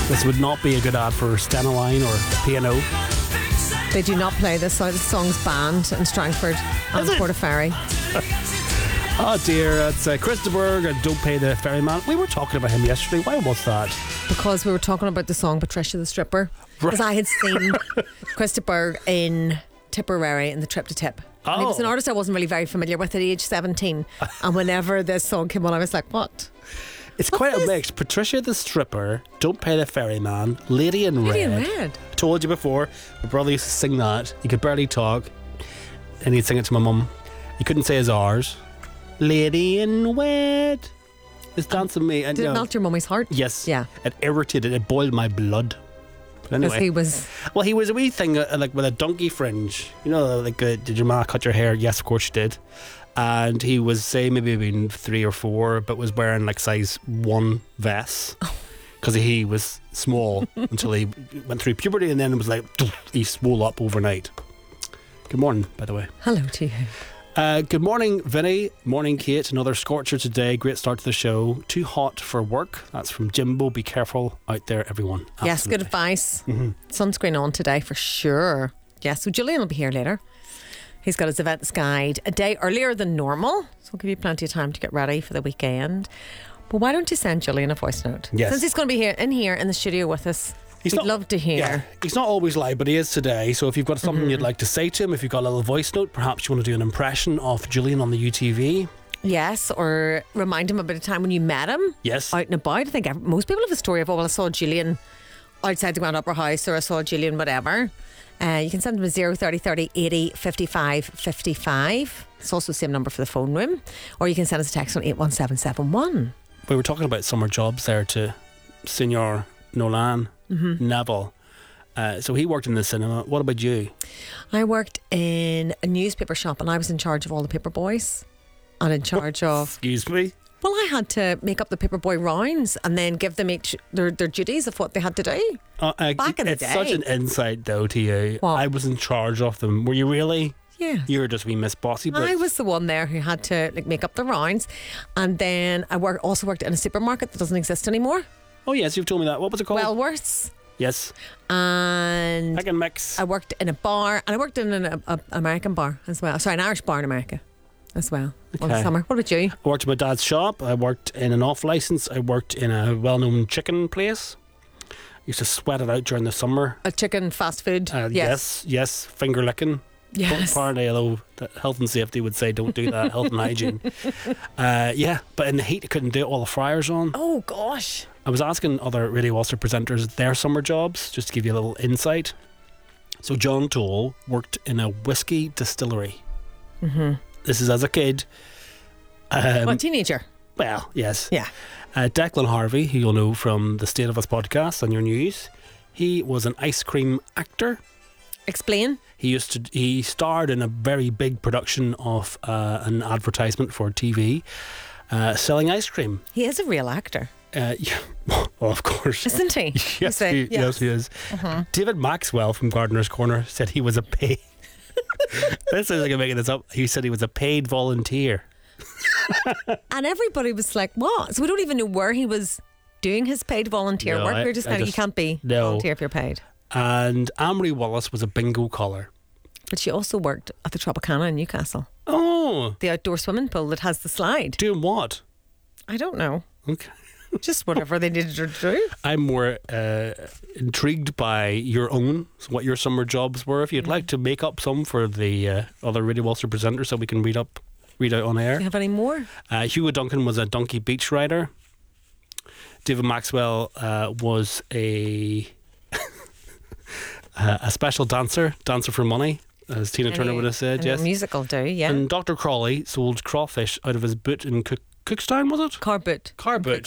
This would not be a good ad for Stenoline or P&O. They do not play this song. The song's banned in Strangford and Portaferry. Oh dear, that's Christopher and Don't Pay the Ferryman. We were talking about him yesterday. Why was that? Because we were talking about the song Patricia the Stripper. Because I had seen Christopher in Tipperary in the Trip to Tip. Oh. And he was an artist I wasn't really very familiar with at age 17. And whenever this song came on, I was like, what? It's quite a mix. Patricia the Stripper, Don't Pay the Ferryman, Lady in Red. Lady in Red. Told you before, my brother used to sing that. He could barely talk. And he'd sing it to my mum. He couldn't say his R's. Lady in Red is dancing me. And, did it melt your mummy's heart? Yes. Yeah. It irritated, it boiled my blood. But anyway. He was... Well, he was a wee thing like with a donkey fringe. You know, like, did your ma cut your hair? Yes, of course she did. And he was, say, maybe been 3 or 4, but was wearing like size 1 vests. Because he was small until he went through puberty, and then it was like, he swole up overnight. Good morning, by the way. Hello to you. Good morning, Vinny. Morning, Kate. Another scorcher today. Great start to the show. Too hot for work. That's from Jimbo. Be careful out there, everyone. Absolutely. Yes, good advice. Sunscreen on today for sure. Yes, so Julian will be here later. He's got his events guide a day earlier than normal, so we'll give you plenty of time to get ready for the weekend. But why don't you send Julian a voice note? Yes. Since he's going to be here in the studio with us. We'd love to hear. Yeah, he's not always live, but he is today. So if you've got something you'd like to say to him, if you've got a little voice note, perhaps you want to do an impression of Julian on the UTV. Yes, or remind him about a time when you met him. Yes. Out and about. I think most people have a story of, I saw Julian outside the Grand Opera House, or I saw Julian whatever. You can send them a 03030 80 55 55. It's also the same number for the phone room. Or you can send us a text on 81771. We were talking about summer jobs there to Senior Nolan Neville. So he worked in the cinema. What about you? I worked in a newspaper shop, and I was in charge of all the paper boys. And in charge of... Excuse me? Well, I had to make up the paperboy rounds and then give them each their duties of what they had to do. Back in the day. It's such an insight, though, to you. What? I was in charge of them. Were you really? Yeah. You were just wee Miss Bossy. But I was the one there who had to make up the rounds. And then I also worked in a supermarket that doesn't exist anymore. Oh, yes, you've told me that. What was it called? Wellworths. Yes. And I can mix. I worked in a bar, and I worked in an American bar as well. Sorry, an Irish bar in America as well. One summer. What about you? I worked in my dad's shop. I worked in an off license. I worked in a well-known chicken place. I used to sweat it out during the summer. A chicken fast food. Yes, finger licking. Yes. Apparently, although health and safety would say don't do that, health and hygiene. But in the heat, I couldn't do it. All the fryers on. Oh gosh. I was asking other Radio Ulster presenters their summer jobs, just to give you a little insight. So John Toll worked in a whiskey distillery. This is as a kid. Teenager? Well, yes. Yeah. Declan Harvey, who you'll know from the State of Us podcast on your news, he was an ice cream actor. Explain. He starred in a very big production of an advertisement for TV, selling ice cream. He is a real actor. Yeah, well, of course. Isn't he? Yes, he is. David Maxwell from Gardener's Corner said he was a paid... This is like I'm making this up. He said he was a paid volunteer. And everybody was like, what? So we don't even know where he was doing his paid volunteer work. We're just kind of, you can't be volunteer if you're paid. And Amory Wallace was a bingo caller. But she also worked at the Tropicana in Newcastle. Oh. The outdoor swimming pool that has the slide. Doing what? I don't know. Okay. Just whatever they needed her to do. I'm more intrigued by your own, what your summer jobs were. If you'd like to make up some for the other Radio Ulster presenters so we can read out on air. Do you have any more? Hugo Duncan was a donkey beach rider. David Maxwell was a special dancer for money, as Tina Turner would have said. Yes, musical do, yeah. And Dr. Crawley sold crawfish out of his boot in Cookstown, was it? Car boot.